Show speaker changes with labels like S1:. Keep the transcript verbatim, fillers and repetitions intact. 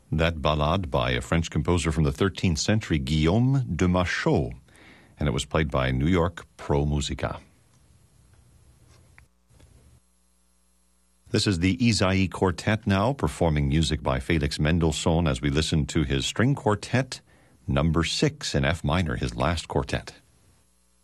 S1: That ballade by a French composer from the thirteenth century, Guillaume de Machaut, and it was played by New York Pro Musica. This is the Isaïe Quartet now, performing music by Felix Mendelssohn as we listen to his string quartet, number six in F minor, his last quartet.